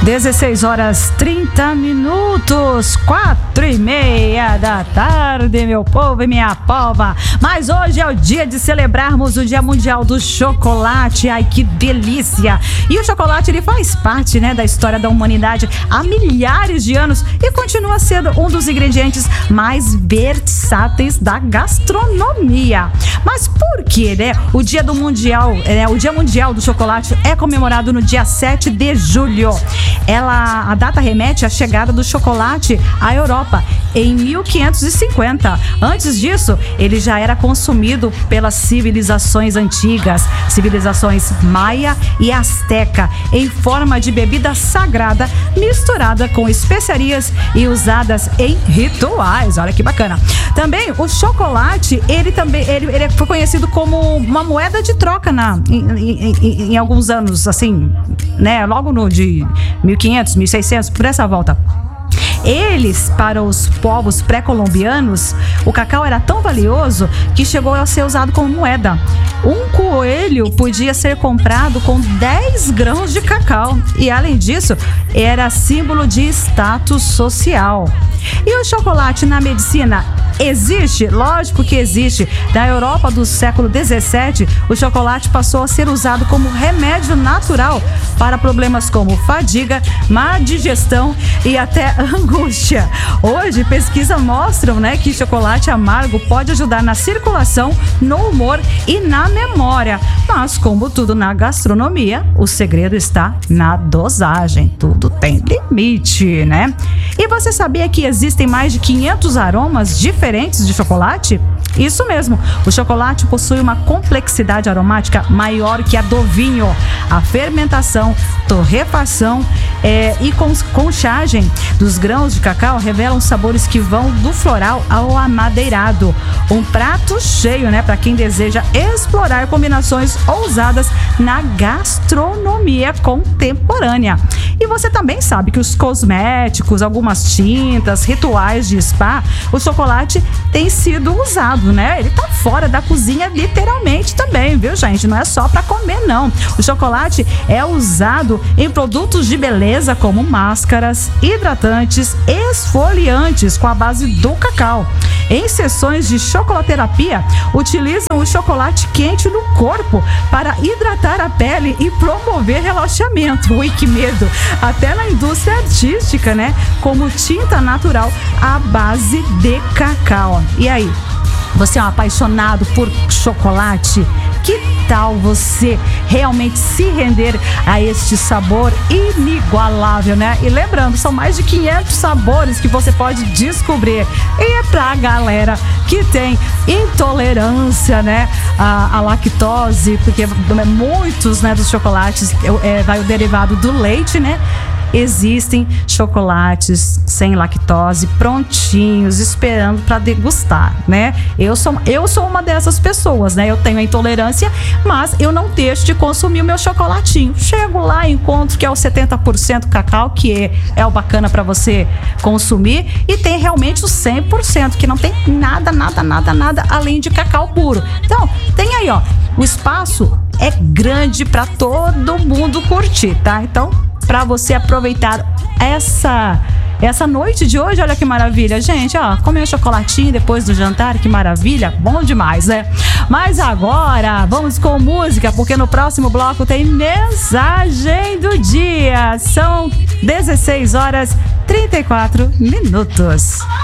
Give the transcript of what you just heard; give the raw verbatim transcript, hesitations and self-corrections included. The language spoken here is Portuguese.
dezesseis horas trinta minutos, quatro e meia da tarde, meu povo e minha pova. Mas hoje é o dia de celebrarmos o Dia Mundial do Chocolate. Ai, que delícia! E o chocolate, ele faz parte, né, da história da humanidade há milhares de anos e continua sendo um dos ingredientes mais versáteis da gastronomia. Mas por que, né, o Dia do Mundial, né, o Dia Mundial do Chocolate é comemorado no dia sete de julho? Ela, a data remete à chegada do chocolate à Europa em mil quinhentos e cinquenta. Antes disso, ele já era consumido pelas civilizações antigas, civilizações maia e asteca, em forma de bebida sagrada misturada com especiarias e usadas em rituais. Olha que bacana. Também o chocolate, ele também ele, ele foi conhecido como uma moeda de troca na, em, em, em, em alguns anos, assim, né? Logo no de mil e quinhentos, mil e seiscentos, por essa volta. Eles, para os povos pré-colombianos, o cacau era tão valioso que chegou a ser usado como moeda. Um coelho podia ser comprado com dez grãos de cacau e, além disso, era símbolo de status social. E o chocolate na medicina existe? Lógico que existe. Na Europa do século dezessete, o chocolate passou a ser usado como remédio natural para problemas como fadiga, má digestão e até angústia. Hoje, pesquisas mostram, né, que chocolate amargo pode ajudar na circulação, no humor e na memória. Mas, como tudo na gastronomia, o segredo está na dosagem. Tudo tem limite, né? E você sabia que existem mais de quinhentos aromas diferentes de chocolate? Isso mesmo, o chocolate possui uma complexidade aromática maior que a do vinho. A fermentação, torrefação é, e conchagem dos grãos de cacau revelam sabores que vão do floral ao amadeirado. Um prato cheio, né, para quem deseja explorar combinações ousadas na gastronomia contemporânea. E você também sabe que os cosméticos, algumas tintas, rituais de spa, o chocolate tem sido usado, né? Ele tá fora da cozinha literalmente também, viu, gente? Não é só para comer, não. O chocolate é usado em produtos de beleza como máscaras, hidratantes, esfoliantes com a base do cacau. Em sessões de chocolaterapia, utilizam o chocolate quente no corpo para hidratar a pele e promover relaxamento. Ui, que medo! Até na indústria artística, né? Como tinta natural à base de cacau. E aí? Você é um apaixonado por chocolate? Que tal você realmente se render a este sabor inigualável, né? E lembrando, são mais de quinhentos sabores que você pode descobrir. E é pra galera que tem intolerância, né, à, à lactose, porque muitos, né, dos chocolates é, vai o derivado do leite, né? Existem chocolates sem lactose prontinhos, esperando para degustar, né? Eu sou, eu sou uma dessas pessoas, né? Eu tenho a intolerância, mas eu não deixo de consumir o meu chocolatinho. Chego lá e encontro que é o setenta por cento cacau, que é, é o bacana para você consumir, e tem realmente o cem por cento, que não tem nada, nada, nada, nada além de cacau puro. Então, tem aí, ó, o espaço é grande para todo mundo curtir, tá? Então, para você aproveitar essa essa noite de hoje, olha que maravilha, gente, ó, comer um chocolatinho depois do jantar, que maravilha, bom demais, né? Mas agora, vamos com música, porque no próximo bloco tem mensagem do dia. São dezesseis horas e trinta e quatro minutos.